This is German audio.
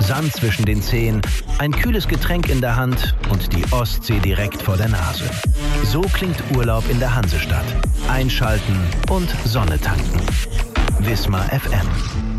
Sand zwischen den Zehen, ein kühles Getränk in der Hand und die Ostsee direkt vor der Nase. So klingt Urlaub in der Hansestadt. Einschalten und Sonne tanken. Wismar FM.